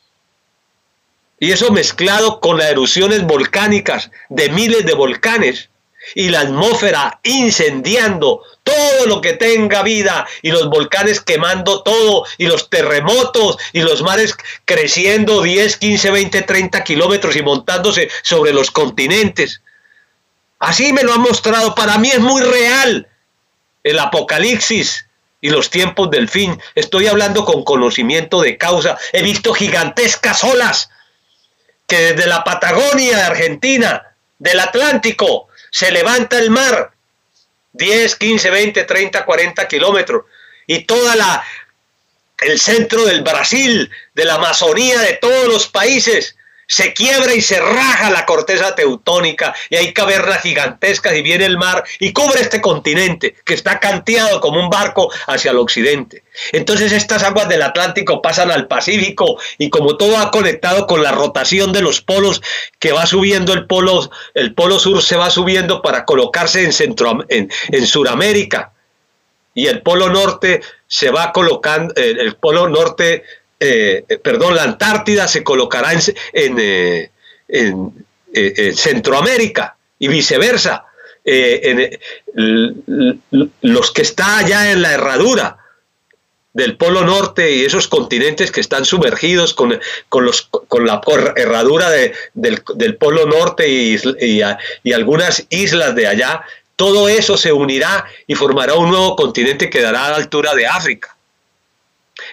Y eso mezclado con las erupciones volcánicas de miles de volcanes. Y la atmósfera incendiando todo lo que tenga vida, y los volcanes quemando todo, y los terremotos, y los mares creciendo diez, quince, veinte, treinta kilómetros y montándose sobre los continentes. Así me lo han mostrado. Para mí es muy real el apocalipsis y los tiempos del fin. Estoy hablando con conocimiento de causa. He visto gigantescas olas que desde la Patagonia de Argentina, del Atlántico, se levanta el mar, diez, quince, veinte, treinta, cuarenta kilómetros, y toda la, el centro del Brasil, de la Amazonía, de todos los países, se quiebra y se raja la corteza teutónica, y hay cavernas gigantescas, y viene el mar y cubre este continente que está canteado como un barco hacia el occidente. Entonces estas aguas del Atlántico pasan al Pacífico, y como todo va conectado con la rotación de los polos, que va subiendo el polo, el polo sur se va subiendo para colocarse en, Centro, en, en Suramérica, y el polo norte se va colocando, el, el polo norte Eh, perdón, la Antártida se colocará en, en, eh, en, eh, en Centroamérica, y viceversa. Eh, en, eh, los que están allá en la herradura del Polo Norte y esos continentes que están sumergidos con, con, los, con la herradura de, del, del Polo Norte y, y, y algunas islas de allá, todo eso se unirá y formará un nuevo continente que dará a la altura de África.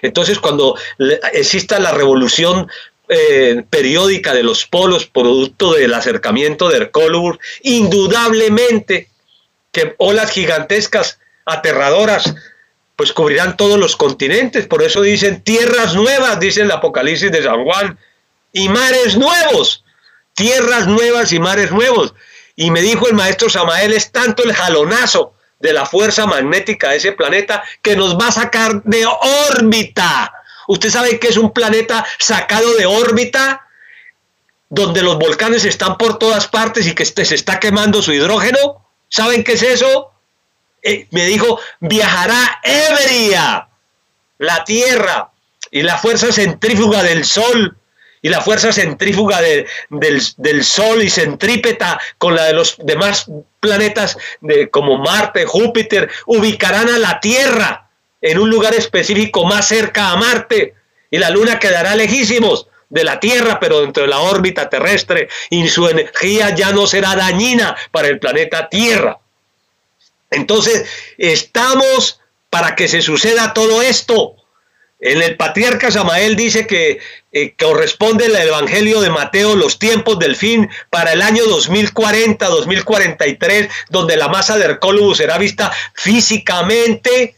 Entonces, cuando exista la revolución eh, periódica de los polos, producto del acercamiento de Hercólubus, indudablemente que olas gigantescas, aterradoras, pues cubrirán todos los continentes. Por eso dicen tierras nuevas, dice el Apocalipsis de San Juan, y mares nuevos, tierras nuevas y mares nuevos. Y me dijo el maestro Samael, es tanto el jalonazo de la fuerza magnética de ese planeta que nos va a sacar de órbita. ¿Usted sabe qué es un planeta sacado de órbita? Donde los volcanes están por todas partes y que se está quemando su hidrógeno. ¿Saben qué es eso? Eh, me dijo, viajará ebria la Tierra y la fuerza centrífuga del Sol y la fuerza centrífuga de, del, del Sol y centrípeta con la de los demás planetas de, como Marte, Júpiter, ubicarán a la Tierra en un lugar específico más cerca a Marte, y la Luna quedará lejísimos de la Tierra, pero dentro de la órbita terrestre, y su energía ya no será dañina para el planeta Tierra. Entonces, estamos para que se suceda todo esto. En el patriarca Samael dice que eh, corresponde el Evangelio de Mateo, los tiempos del fin, para el año dos mil cuarenta, dos mil cuarenta y tres, donde la masa de Hercólubus será vista físicamente.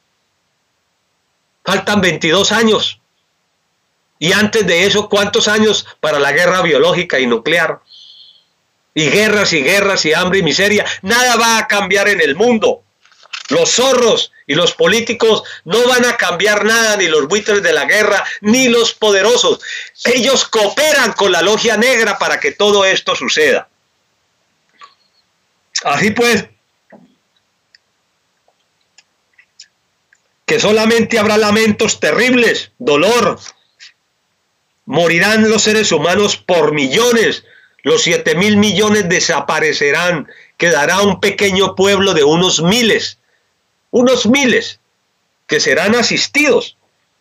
Faltan veintidós años. Y antes de eso, ¿cuántos años para la guerra biológica y nuclear? Y guerras y guerras y hambre y miseria. Nada va a cambiar en el mundo. Los zorros y los políticos no van a cambiar nada, ni los buitres de la guerra, ni los poderosos. Ellos cooperan con la logia negra para que todo esto suceda. Así pues, que solamente habrá lamentos terribles, dolor. Morirán los seres humanos por millones. Los siete mil millones desaparecerán. Quedará un pequeño pueblo de unos miles. Unos miles que serán asistidos.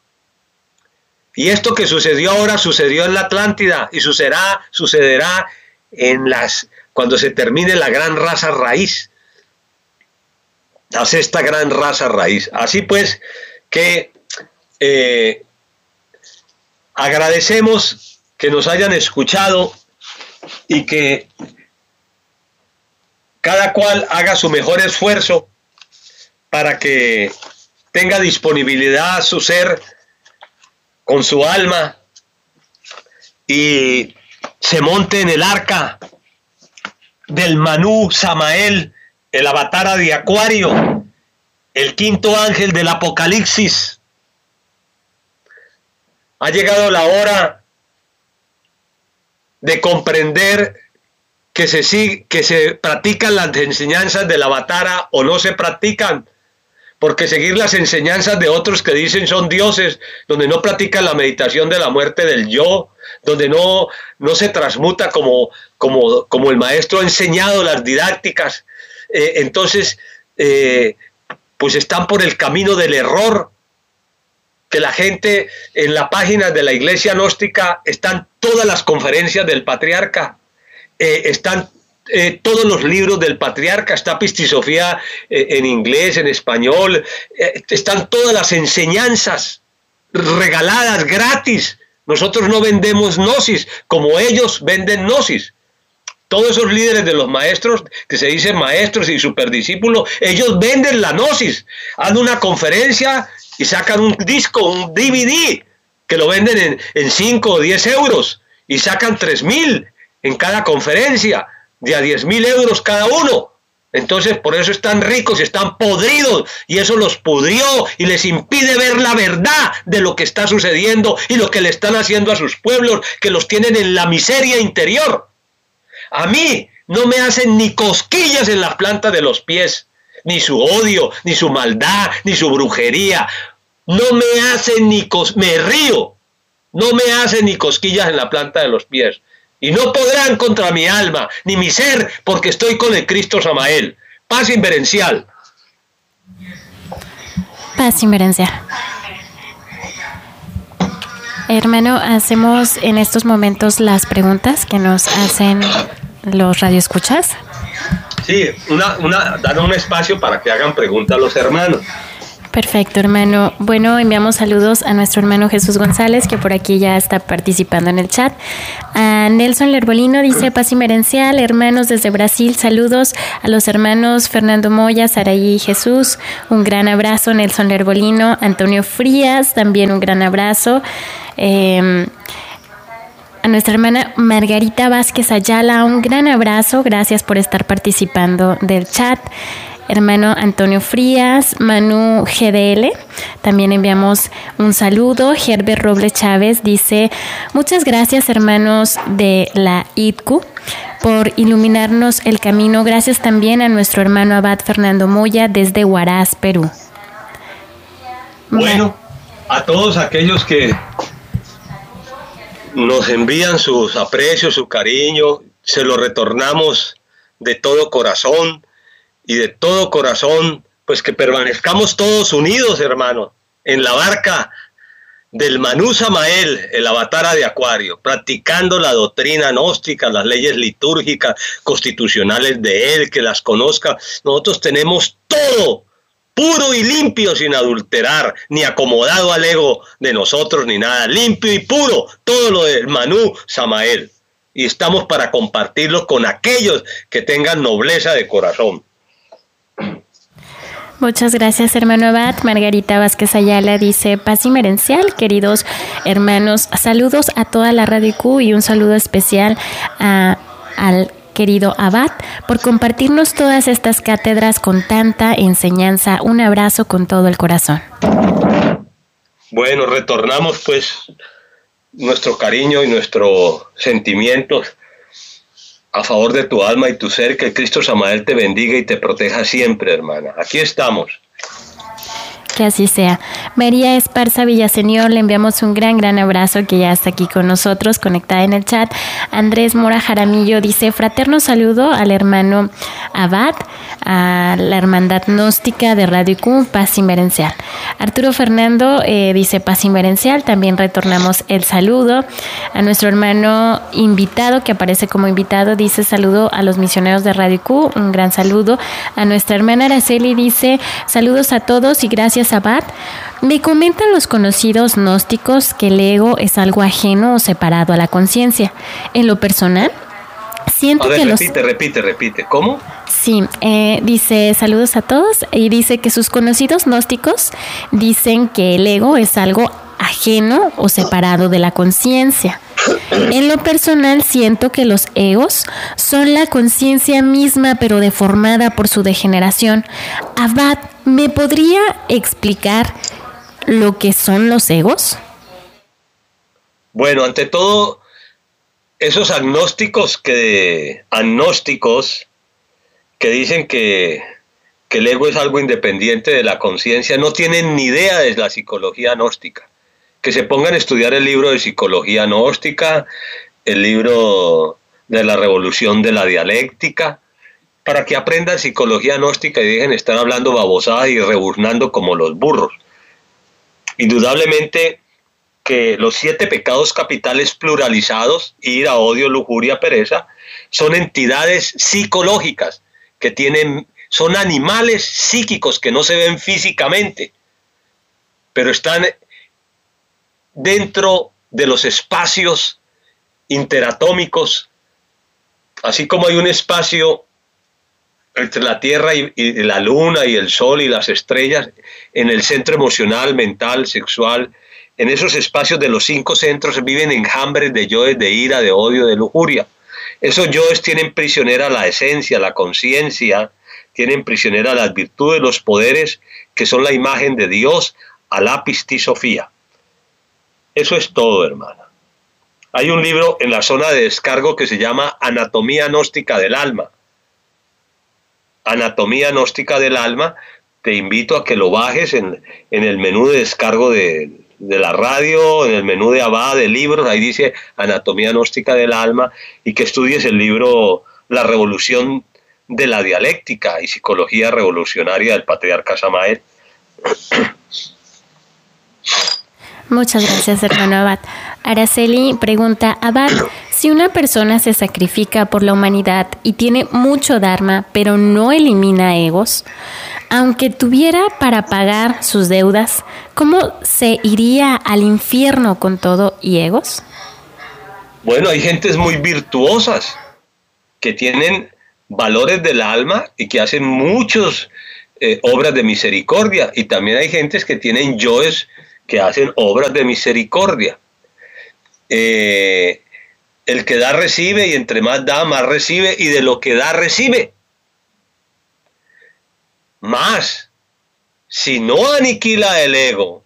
Y esto que sucedió ahora sucedió en la Atlántida y sucederá, sucederá en las, cuando se termine la gran raza raíz. La sexta gran raza raíz. Así pues que eh, agradecemos que nos hayan escuchado y que cada cual haga su mejor esfuerzo para que tenga disponibilidad a su ser con su alma y se monte en el arca del Manú Samael, el avatar de Acuario, el quinto ángel del Apocalipsis. Ha llegado la hora de comprender que se, sigue, que se practican las enseñanzas del avatar o no se practican. Porque seguir las enseñanzas de otros que dicen son dioses, donde no practican la meditación de la muerte del yo, donde no, no se transmuta como, como, como el maestro ha enseñado las didácticas, eh, entonces eh, pues están por el camino del error. Que la gente en la página de la Iglesia Gnóstica están todas las conferencias del patriarca, eh, están Eh, todos los libros del patriarca, está Pistisofía eh, en inglés, en español, eh, están todas las enseñanzas regaladas, gratis. Nosotros no vendemos gnosis, como ellos venden gnosis. Todos esos líderes de los maestros, que se dicen maestros y superdiscípulos, ellos venden la gnosis. Hacen una conferencia y sacan un disco, un D V D, que lo venden en, en cinco o diez euros, y sacan tres mil en cada conferencia, de a diez mil euros cada uno. Entonces por eso están ricos y están podridos, y eso los pudrió y les impide ver la verdad de lo que está sucediendo y lo que le están haciendo a sus pueblos, que los tienen en la miseria interior. A mí no me hacen ni cosquillas en las plantas de los pies, ni su odio, ni su maldad, ni su brujería. No me hacen ni cos me río, no me hacen ni cosquillas en la planta de los pies. Y no podrán contra mi alma, ni mi ser, porque estoy con el Cristo Samael. Paz inverencial. Paz inverencial. Hermano, hacemos en estos momentos las preguntas que nos hacen los radioescuchas. Sí, una, una, dan un espacio para que hagan preguntas a los hermanos. Perfecto, hermano. Bueno, enviamos saludos a nuestro hermano Jesús González, que por aquí ya está participando en el chat. A Nelson Lerbolino dice, paz y merencial, hermanos desde Brasil, saludos a los hermanos Fernando Moya, Saraí y Jesús, un gran abrazo, Nelson Lerbolino. Antonio Frías, también un gran abrazo. Eh, a nuestra hermana Margarita Vázquez Ayala, un gran abrazo, gracias por estar participando del chat. Hermano Antonio Frías, Manu G D L, también enviamos un saludo. Herbert Robles Chávez dice, muchas gracias hermanos de la I T C U por iluminarnos el camino. Gracias también a nuestro hermano Abad Fernando Moya desde Huaraz, Perú. Bueno, a todos aquellos que nos envían sus aprecios, su cariño, se lo retornamos de todo corazón. Y de todo corazón, pues que permanezcamos todos unidos, hermano, en la barca del Manú Samael, el avatar de Acuario, practicando la doctrina gnóstica, las leyes litúrgicas, constitucionales de él, que las conozca. Nosotros tenemos todo puro y limpio, sin adulterar, ni acomodado al ego de nosotros, ni nada, limpio y puro, todo lo del Manú Samael. Y estamos para compartirlo con aquellos que tengan nobleza de corazón. Muchas gracias, hermano Abad. Margarita Vázquez Ayala dice, paz y merencial, queridos hermanos, saludos a toda la Radio Q y un saludo especial a, al querido Abad por compartirnos todas estas cátedras con tanta enseñanza. Un abrazo con todo el corazón. Bueno, retornamos pues nuestro cariño y nuestros sentimientos a favor de tu alma y tu ser. Que Cristo Samael te bendiga y te proteja siempre, hermana. Aquí estamos. Que así sea. María Esparza Villaseñor, le enviamos un gran, gran abrazo, que ya está aquí con nosotros, conectada en el chat. Andrés Mora Jaramillo dice, fraterno saludo al hermano Abad, a la hermandad gnóstica de Radio Q, paz y merencial. Arturo Fernando eh, dice paz y merencial, también retornamos el saludo. A nuestro hermano invitado, que aparece como invitado, dice saludo a los misioneros de Radio Q, un gran saludo. A nuestra hermana Araceli dice saludos a todos y gracias, Abad. Me comentan los conocidos gnósticos que el ego es algo ajeno o separado a la conciencia. En lo personal, siento a ver, que repite, los... repite, repite. ¿Cómo? Sí, eh, dice saludos a todos y dice que sus conocidos gnósticos dicen que el ego es algo ajeno o separado de la conciencia. En lo personal siento que los egos son la conciencia misma, pero deformada por su degeneración. Abad, ¿me podría explicar lo que son los egos? Bueno, ante todo, esos agnósticos que agnósticos que dicen que, que el ego es algo independiente de la conciencia no tienen ni idea de la psicología gnóstica. Que se pongan a estudiar el libro de psicología gnóstica, el libro de la revolución de la dialéctica, para que aprendan psicología gnóstica y dejen de estar hablando babosadas y rebuznando como los burros. Indudablemente que los siete pecados capitales pluralizados, ira, odio, lujuria, pereza, son entidades psicológicas que tienen, son animales psíquicos que no se ven físicamente, pero están dentro de los espacios interatómicos, así como hay un espacio entre la Tierra y, y la Luna y el Sol y las estrellas, en el centro emocional, mental, sexual, en esos espacios de los cinco centros viven enjambres de yoes, de ira, de odio, de lujuria. Esos yoes tienen prisionera la esencia, la conciencia, tienen prisionera las virtudes, los poderes, que son la imagen de Dios, Alá, Pisti, Sofía. Eso es todo, hermana. Hay un libro en la zona de descargo que se llama Anatomía Gnóstica del Alma. Anatomía Gnóstica del Alma. Te invito a que lo bajes en, en el menú de descargo de, de la radio, en el menú de Abad de libros. Ahí dice Anatomía Gnóstica del Alma, y que estudies el libro La Revolución de la Dialéctica y Psicología Revolucionaria del Patriarca Samael. Muchas gracias, hermano Abad. Araceli pregunta, Abad, si una persona se sacrifica por la humanidad y tiene mucho dharma, pero no elimina egos, aunque tuviera para pagar sus deudas, ¿cómo se iría al infierno con todo y egos? Bueno, hay gentes muy virtuosas que tienen valores del alma y que hacen muchas eh, obras de misericordia, y también hay gentes que tienen yoes que hacen obras de misericordia. Eh, el que da recibe, y entre más da, más recibe, y de lo que da recibe más. Si no aniquila el ego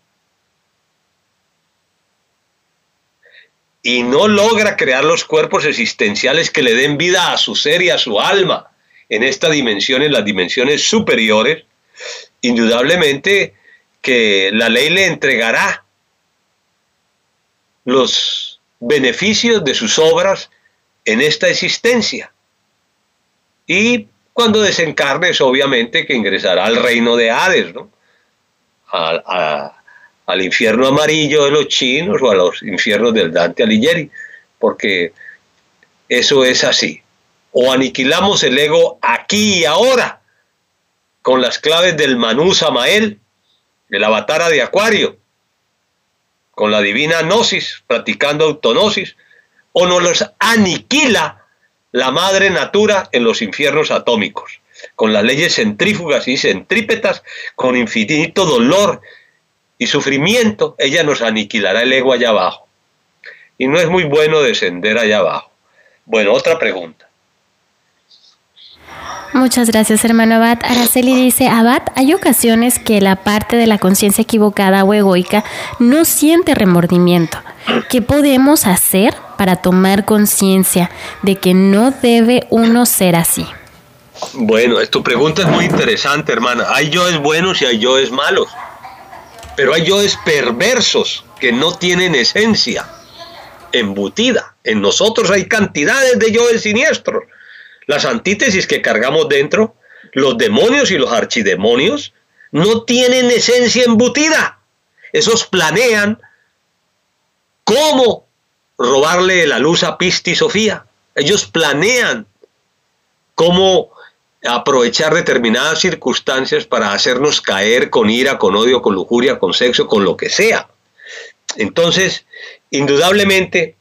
y no logra crear los cuerpos existenciales que le den vida a su ser y a su alma en esta dimensión, en las dimensiones superiores, indudablemente que la ley le entregará los beneficios de sus obras en esta existencia. Y cuando desencarne es obviamente que ingresará al reino de Hades, ¿no? A, a, al infierno amarillo de los chinos o a los infiernos del Dante Alighieri, porque eso es así. O aniquilamos el ego aquí y ahora con las claves del Manu Samael, el avatara de Acuario, con la divina gnosis, practicando autognosis, o nos los aniquila la madre natura en los infiernos atómicos, con las leyes centrífugas y centrípetas, con infinito dolor y sufrimiento, ella nos aniquilará el ego allá abajo. Y no es muy bueno descender allá abajo. Bueno, otra pregunta. Muchas gracias, hermano Abad. Araceli dice, Abad, hay ocasiones que la parte de la conciencia equivocada o egoica no siente remordimiento. ¿Qué podemos hacer para tomar conciencia de que no debe uno ser así? Bueno, tu pregunta es muy interesante, hermana. Hay yoes buenos y hay yoes malos, pero hay yoes perversos que no tienen esencia embutida. En nosotros hay cantidades de yoes siniestros. Las antítesis que cargamos dentro, los demonios y los archidemonios, no tienen esencia embutida. Esos planean cómo robarle la luz a Pisti y Sofía. Ellos planean cómo aprovechar determinadas circunstancias para hacernos caer con ira, con odio, con lujuria, con sexo, con lo que sea. Entonces, indudablemente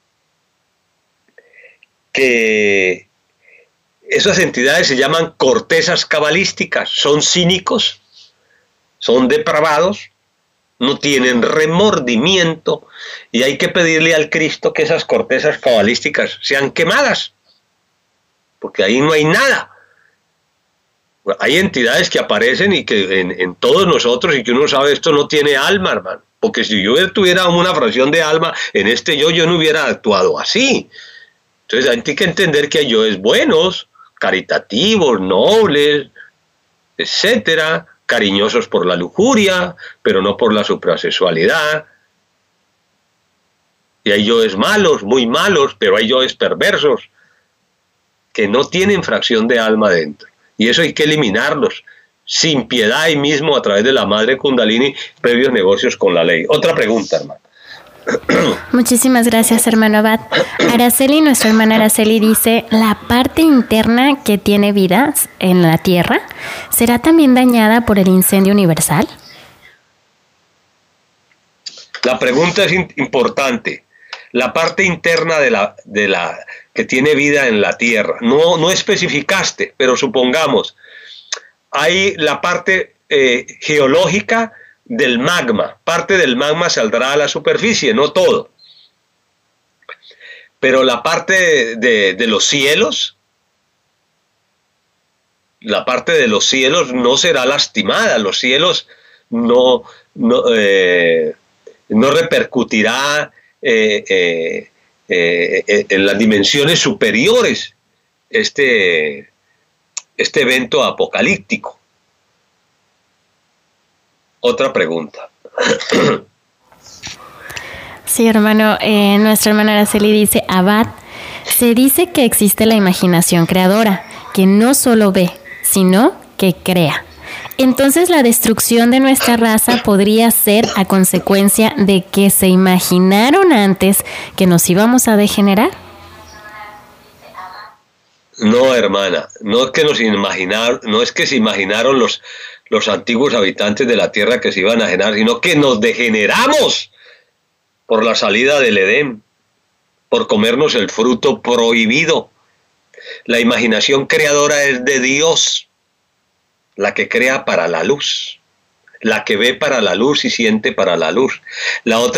que esas entidades se llaman cortezas cabalísticas, son cínicos, son depravados, no tienen remordimiento, y hay que pedirle al Cristo que esas cortezas cabalísticas sean quemadas, porque ahí no hay nada. Hay entidades que aparecen y que en, en todos nosotros, y que uno sabe esto no tiene alma, hermano, porque si yo tuviera una fracción de alma en este yo, yo no hubiera actuado así. Entonces hay que entender que hay yoes buenos, caritativos, nobles, etcétera, cariñosos por la lujuria, pero no por la suprasexualidad. Y hay yoes malos, muy malos, pero hay yoes perversos, que no tienen fracción de alma dentro. Y eso hay que eliminarlos, sin piedad, ahí mismo a través de la madre Kundalini, previos negocios con la ley. Otra pregunta, hermano. Muchísimas gracias, hermano Abad. Araceli, nuestra hermana Araceli dice, ¿la parte interna que tiene vida en la Tierra será también dañada por el incendio universal? La pregunta es importante. La parte interna de la, de la que tiene vida en la Tierra, no, no especificaste, pero supongamos, hay la parte eh, geológica del magma, parte del magma saldrá a la superficie, no todo, pero la parte de, de, de los cielos, la parte de los cielos no será lastimada, los cielos no, no, eh, no repercutirá eh, eh, eh, en las dimensiones superiores este, este evento apocalíptico. Otra pregunta. Sí, hermano, eh, nuestra hermana Araceli dice, Abad, se dice que existe la imaginación creadora, que no solo ve, sino que crea. Entonces la destrucción de nuestra raza podría ser a consecuencia de que se imaginaron antes que nos íbamos a degenerar. No, hermana, no es que nos imaginaron, no es que se imaginaron los, los antiguos habitantes de la tierra que se iban a degenerar, sino que nos degeneramos por la salida del Edén, por comernos el fruto prohibido. La imaginación creadora es de Dios, la que crea para la luz, la que ve para la luz y siente para la luz. La otra